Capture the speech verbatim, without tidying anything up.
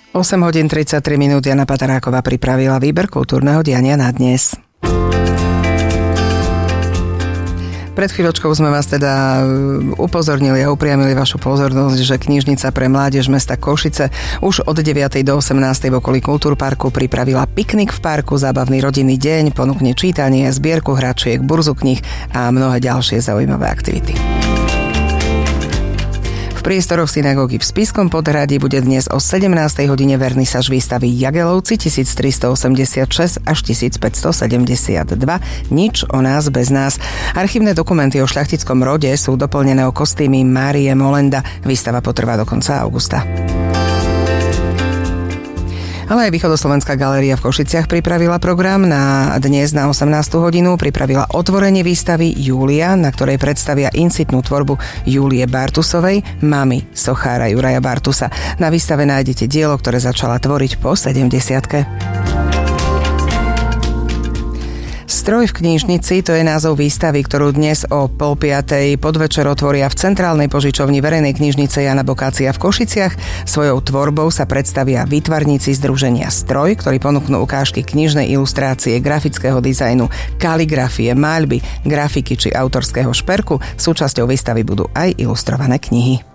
osem hodín tridsaťtri minút. Jana Pataráková pripravila výber kultúrneho diania na dnes. Pred chvíľočkou sme vás teda upozornili a upriamili vašu pozornosť, že knižnica pre mládež mesta Košice už od deviatej do osemnástej v okolí Kultúrparku pripravila piknik v parku, zábavný rodinný deň, ponúkne čítanie, zbierku hračiek, burzu kníh a mnohé ďalšie zaujímavé aktivity. V priestoroch synagógy v Spiskom Podhradí bude dnes o sedemnástej hodine vernisáž výstavy Jagelovci tisíctristoosemdesiatšesť až tisícpäťstosedemdesiatdva. Nič o nás bez nás. Archívne dokumenty o šľachtickom rode sú doplnené o kostýmy Márie Molenda. Výstava potrvá do konca augusta. Ale aj Východoslovenská galéria v Košiciach pripravila program na dnes na osemnástu hodinu. Pripravila otvorenie výstavy Júlia, na ktorej predstavia incitnú tvorbu Júlie Bartusovej, mamy sochára Juraja Bartusa. Na výstave nájdete dielo, ktoré začala tvoriť po sedemdesiatke. Stroj v knižnici, to je názov výstavy, ktorú dnes o pol piatej podvečer otvoria v centrálnej požičovni verejnej knižnice Jana Bokácia v Košiciach. Svojou tvorbou sa predstavia výtvarníci združenia Stroj, ktorí ponúknú ukážky knižnej ilustrácie, grafického dizajnu, kaligrafie, maľby, grafiky či autorského šperku. Súčasťou výstavy budú aj ilustrované knihy.